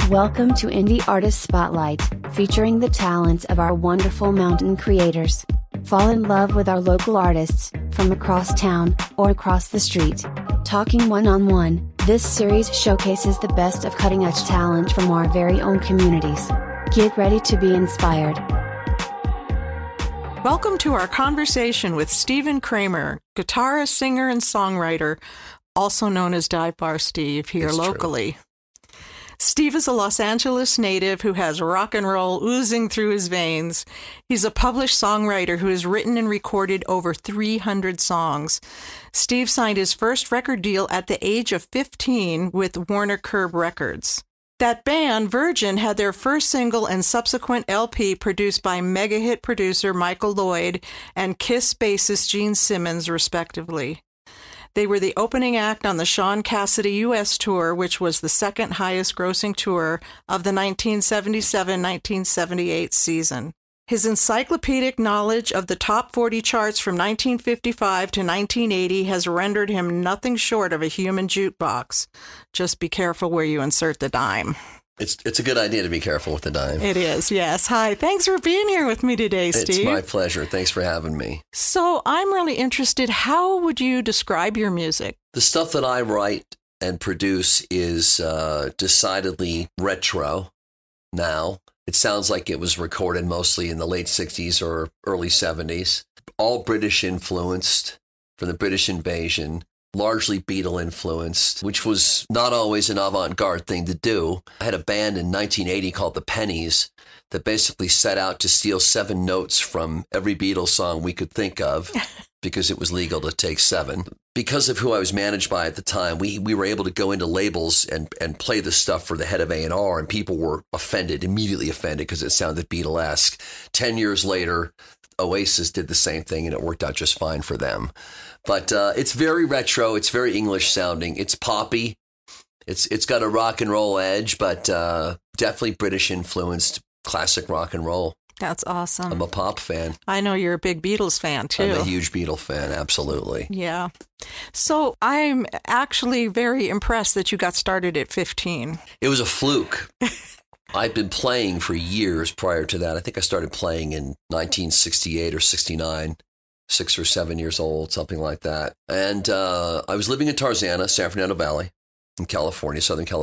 Welcome to Indie Artist Spotlight, featuring the talents of our wonderful mountain creators. Fall in love with our local artists, from across town, or across the street. Talking one-on-one, this series showcases the best of cutting-edge talent from our very own communities. Get ready to be inspired. Welcome to our conversation with Stephen Kramer, guitarist, singer, and songwriter, also known as Dive Bar Steve here locally. True. Steve is a Los Angeles native who has rock and roll oozing through his veins. He's a published songwriter who has written and recorded over 300 songs. Steve signed his first record deal at the age of 15 with Warner Curb Records. That band, Virgin, had their first single and subsequent LP produced by mega-hit producer Michael Lloyd and Kiss bassist Gene Simmons, respectively. They were the opening act on the Sean Cassidy U.S. tour, which was the second highest grossing tour of the 1977-1978 season. His encyclopedic knowledge of the top 40 charts from 1955 to 1980 has rendered him nothing short of a human jukebox. Just be careful where you insert the dime. It's a good idea to be careful with the dime. It is, yes. Hi, thanks for being here with me today, Steve. It's my pleasure. Thanks for having me. So I'm really interested, how would you describe your music? The stuff that I write and produce is decidedly retro now. It sounds like it was recorded mostly in the late 60s or early 70s. All British influenced from the British invasion. Largely Beatle influenced, which was not always an avant-garde thing to do. I had a band in 1980 called the Pennies that basically set out to steal 7 notes from every Beatles song we could think of because it was legal to take 7. Because of who I was managed by at the time, we were able to go into labels and play the stuff for the head of A&R, and people were immediately offended because it sounded Beatle-esque. 10 years later, Oasis did the same thing, and it worked out just fine for them. But it's very retro. It's very English sounding. It's poppy. It's got a rock and roll edge, but definitely British influenced classic rock and roll. That's awesome. I'm a pop fan. I know you're a big Beatles fan, too. I'm a huge Beatle fan, absolutely. Yeah. So I'm actually very impressed that you got started at 15. It was a fluke. I'd been playing for years prior to that. I think I started playing in 1968 or 69, 6 or 7 years old, something like that. And I was living in Tarzana, San Fernando Valley, in California, Southern California.